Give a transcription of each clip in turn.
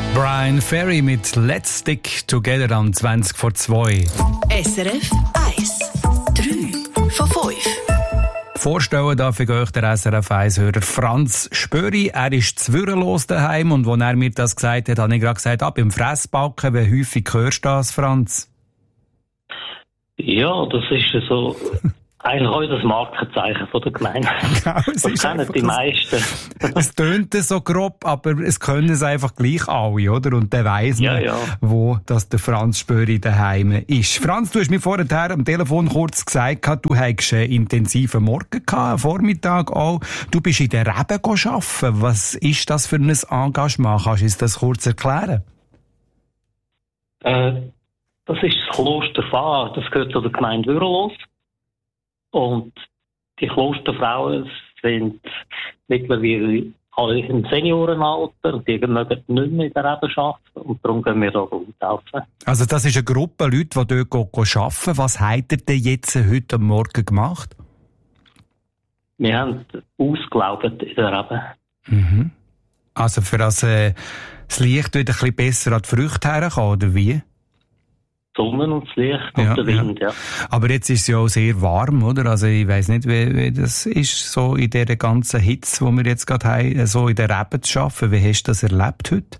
Brian Ferry mit Let's Stick Together am 20 vor 2. SRF 1. 3 von 5. Vorstellen darf ich euch der SRF 1-Hörer Franz Spöri. Er ist zwürrenlos daheim und als er mir das gesagt hat, habe ich gerade gesagt, ab im Fressbacken. Wie häufig hörst du das, Franz? Ja, das ist so eigentlich auch das Markenzeichen von der Gemeinde. Genau, das kennen die meisten. Es tönt so grob, aber es können es einfach gleich alle, oder? Und dann weiss man, wo das der Franz Spöri daheim ist. Franz, du hast mir vorher am Telefon kurz gesagt, du hättest einen intensiven Morgen gehabt, einen Vormittag auch. Du bist in der Reben arbeiten. Was ist das für ein Engagement? Kannst du uns das kurz erklären? Das ist das Kloster Fahr. Das gehört zu der Gemeinde Würrelos. Und die Klosterfrauen sind mittlerweile alle im Seniorenalter und die mögen nicht mehr in der Rebe arbeiten. Und darum gehen wir da helfen. Also das ist eine Gruppe Leute, die dort arbeiten. Was habt ihr denn jetzt heute Morgen gemacht? Wir haben ausgelaugt in der Rebe. Mhm. Also für das Licht wieder ein bisschen besser an die Früchte herkommen, oder wie? Die Sonne und das Licht und der Wind, ja. Aber jetzt ist es ja auch sehr warm, oder? Also ich weiss nicht, wie das ist, so in dieser ganzen Hitze, die wir jetzt gerade haben, so in der Rebe zu arbeiten. Wie hast du das erlebt heute?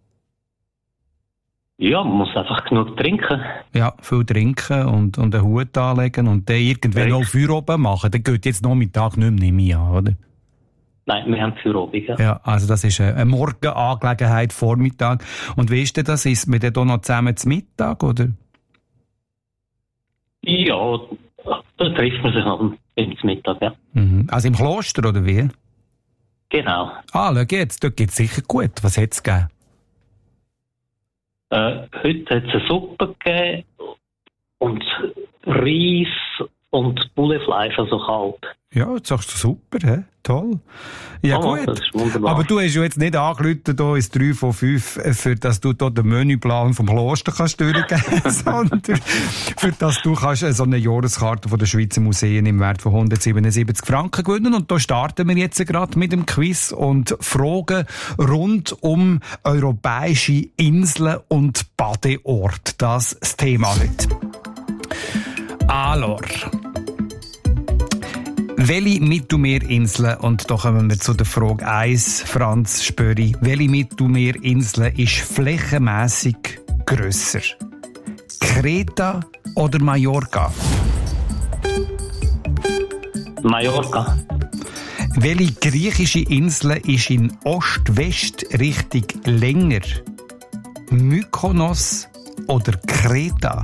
Ja, man muss einfach genug trinken. Ja, viel trinken und einen Hut anlegen und dann irgendwann noch Feuer oben machen. Dann geht jetzt Nachmittag nicht mehr an, oder? Nein, wir haben Feierabend, ja. Ja, also das ist eine Morgenangelegenheit, Vormittag. Und wie ist denn das? Ist man dann noch zusammen zum Mittag, oder? Ja, da trifft man sich noch zum Mittag, ja. Mhm. Also im Kloster, oder wie? Genau. Ah, schau jetzt, dort geht es sicher gut. Was hat es gegeben? Heute hat es eine Suppe gegeben und Reis und Bullefleisch, also kalt. Ja, jetzt sagst du super, he? Toll. Ja, gut. Das ist wunderbar. Aber du hast ja jetzt nicht angerufen hier ins 3 von 5, für dass du hier den Menüplan vom Kloster kannst durchgeben, sondern für dass du kannst so eine Jahreskarte von der Schweizer Museen im Wert von 177 Franken gewinnen. Und da starten wir jetzt gerade mit dem Quiz und Fragen rund um europäische Inseln und Badeorte. Das ist das Thema heute. Alors. Welche Mittelmeerinseln, und da kommen wir zu der Frage 1, Franz Spöri, welche Mittelmeerinsel ist flächenmässig grösser? Kreta oder Mallorca? Mallorca. Welche griechische Insel ist in Ost-West-Richtung länger? Mykonos oder Kreta?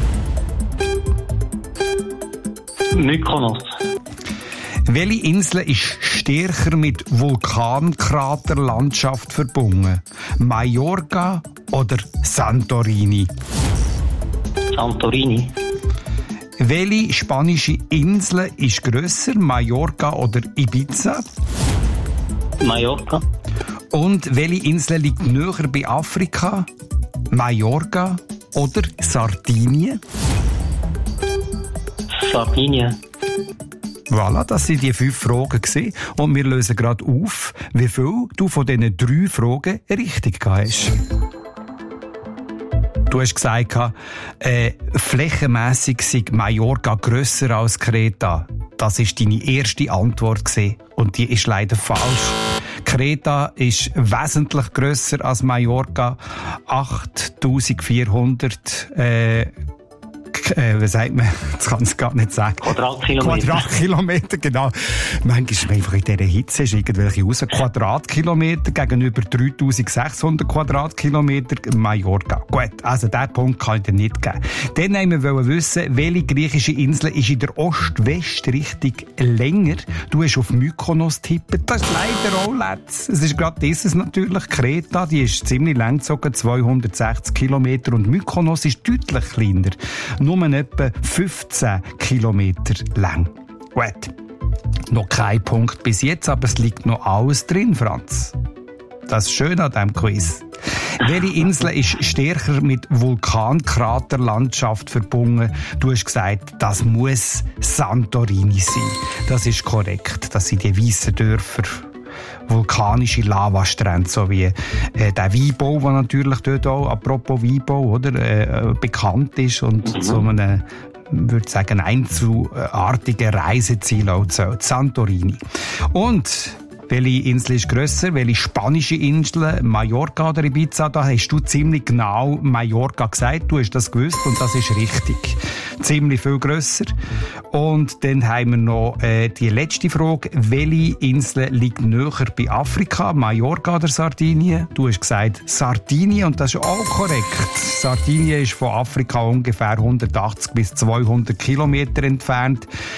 Mykonos. Welche Insel ist stärker mit Vulkankraterlandschaft verbunden? Mallorca oder Santorini? Santorini. Welche spanische Insel ist grösser? Mallorca oder Ibiza? Mallorca. Und welche Insel liegt näher bei Afrika? Mallorca oder Sardinien? Sardinien. Voilà, das waren die 5 Fragen gewesen. Und wir lösen gerade auf, wie viel du von diesen 3 Fragen richtig hast. Du hast gesagt, flächenmässig sei Mallorca grösser als Kreta. Das war deine erste Antwort gewesen. Und die ist leider falsch. Kreta ist wesentlich grösser als Mallorca. 8400 wie sagt man? Das kann ich gar nicht sagen. Quadratkilometer, genau. Manchmal ist man einfach in dieser Hitze irgendwelche raus. Quadratkilometer gegenüber 3600 Quadratkilometer Mallorca. Gut, also diesen Punkt kann ich dir nicht geben. Dann wollen wir wissen, welche griechische Insel ist in der Ost-West-Richtung länger. Du hast auf Mykonos tippen. Das ist leider auch letzt. Es ist gerade dieses natürlich. Kreta, die ist ziemlich lang gezogen, 260 Kilometer. Und Mykonos ist deutlich kleiner. Nur etwa 15 Kilometer lang. Gut. Noch kein Punkt bis jetzt, aber es liegt noch alles drin, Franz. Das ist schön an diesem Quiz. Welche Insel ist stärker mit Vulkankraterlandschaft verbunden? Du hast gesagt, das muss Santorini sein. Das ist korrekt. Das sind die weißen Dörfer vulkanische Lavastrände, so wie der Weinbau, der natürlich dort auch, apropos Weinbau, oder, bekannt ist und so eine, würde sagen, einzelartige Reiseziel auch zählt. Santorini. Und welche Insel ist grösser? Welche spanische Insel? Mallorca oder Ibiza? Da hast du ziemlich genau Mallorca gesagt. Du hast das gewusst und das ist richtig. Ziemlich viel grösser. Und dann haben wir noch die letzte Frage. Welche Insel liegt näher bei Afrika? Mallorca oder Sardinien? Du hast gesagt Sardinien und das ist auch korrekt. Sardinien ist von Afrika ungefähr 180 bis 200 Kilometer entfernt.